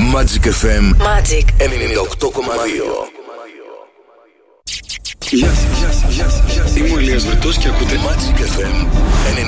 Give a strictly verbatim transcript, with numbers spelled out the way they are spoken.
Magic εφ εμ Magic ενενήντα οκτώ κόμμα δύο. Γεια σας, γεια σας, γεια σας. Είμαι ο Ηλίας Βρετός και ακούτε Magic εφ εμ ενενήντα